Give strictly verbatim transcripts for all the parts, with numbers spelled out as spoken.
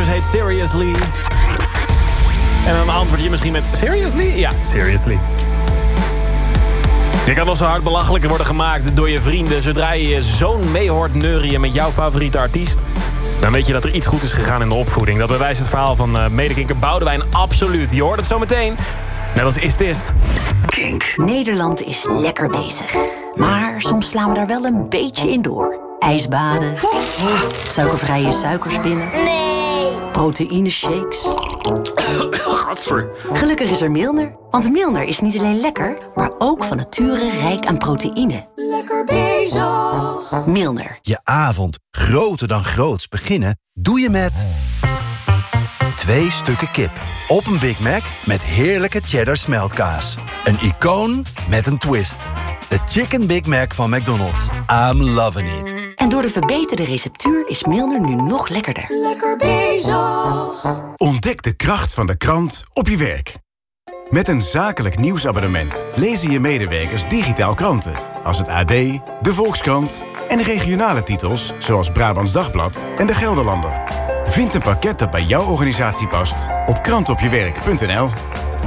nummer heet Seriously. En dan antwoord je misschien met Seriously? Ja, seriously. Je kan nog zo hard belachelijk worden gemaakt door je vrienden. Zodra je je zoon mee hoort neurieën met jouw favoriete artiest, dan weet je dat er iets goed is gegaan in de opvoeding. Dat bewijst het verhaal van uh, medekinker Boudewijn absoluut. Je hoort het zo meteen. Net als Is Dit. Kink. Nederland is lekker bezig. Maar soms slaan we daar wel een beetje in door. Ijsbaden. Suikervrije suikerspinnen. Nee. Proteïneshakes. Gadver. Gelukkig is er Milner. Want Milner is niet alleen lekker, maar ook van nature rijk aan proteïne. Lekker bezig. Milner. Je avond groter dan groots beginnen doe je met twee stukken kip op een Big Mac met heerlijke cheddar smeltkaas. Een icoon met een twist. De Chicken Big Mac van McDonald's. I'm loving it. En door de verbeterde receptuur is Milner nu nog lekkerder. Lekker bezig. Ontdek de kracht van de krant op je werk. Met een zakelijk nieuwsabonnement lezen je medewerkers digitaal kranten. Als het A D, de Volkskrant en regionale titels zoals Brabants Dagblad en de Gelderlander. Vind een pakket dat bij jouw organisatie past op krantopjewerk punt n l.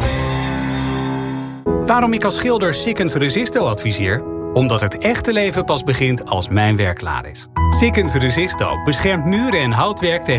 Waarom ik als schilder Sikkens Resisto adviseer? Omdat het echte leven pas begint als mijn werk klaar is. Sikkens Resisto beschermt muren en houtwerk tegen